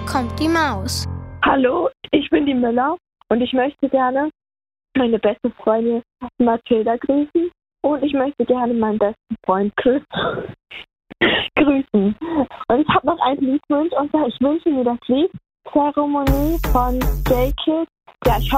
kommt die Maus. Hallo, ich bin die Müller und ich möchte gerne meine beste Freundin Mathilda grüßen und ich möchte gerne meinen besten Freund Chris grüßen. Und ich habe noch einen Liedwunsch und zwar, ich wünsche mir das Lied Zeremonie von J-Kids. Ja, ich hoffe,